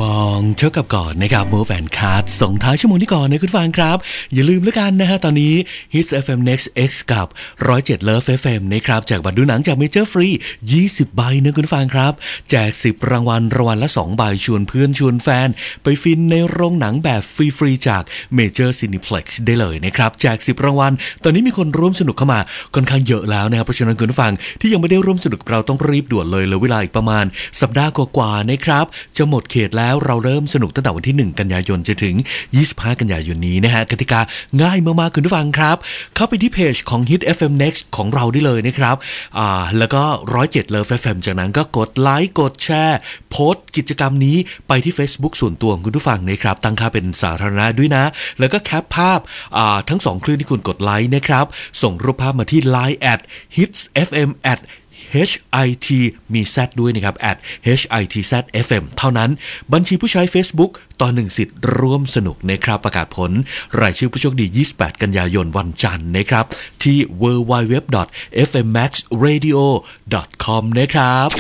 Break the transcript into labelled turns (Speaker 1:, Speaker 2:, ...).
Speaker 1: องเท่ากับก่อนนะครับ Move and Cut ส่งท้ายชั่วโมงที่ก่อนนะคุณฟังครับอย่าลืมแล้วกันนะฮะตอนนี้ Hits FM Next X กับ107 Love FM นะครับแจกบัตรดูหนังจากเมเจอร์ฟรี20ใบนะคุณฟังครับแจก10รางวัลรางวัลละ2ใบชวนเพื่อนชวนแฟนไปฟินในโรงหนังแบบฟรีๆจาก Major Cineplex ได้เลยนะครับแจก10รางวัลตอนนี้มีคนร่วมสนุกเข้ามาค่อนข้างเยอะแล้วนะครับเพราะฉะนั้นคุณฟังที่ยังไม่ได้ร่วมสนุกกับเราต้องรีบด่วนเลยเหลือเวลาอีกประมาณสัปดาห์กว่าๆนะครับจะหมดเขตแล้วเราเริ่มสนุกตั้งแต่วันที่1กันยายนจนถึง25กันยายนนี้นะฮะกติกาง่ายมากๆคุณผู้ฟังครับเข้าไปที่เพจของ Hit FM Next ของเราได้เลยนะครับแล้วก็107 Love FM จากนั้นก็กดไลค์กดแชร์โพสต์กิจกรรมนี้ไปที่ Facebook ส่วนตัวของคุณผู้ฟังนะครับตั้งค่าเป็นสาธารณะด้วยนะแล้วก็แคปภาพทั้ง2คลื่นที่คุณกดไลค์นะครับส่งรูปภาพมาที่ Line @hitsfm HIT มี Z ด้วยนะครับ @HITZFM เท่านั้นบัญชีผู้ใช้ Facebook ต่อ1สิทธิ์ร่วมสนุกนะครับประกาศผลรายชื่อผู้โชคดี28กันยายนวันจันทร์นะครับที่ www.fmmaxradio.com นะครับ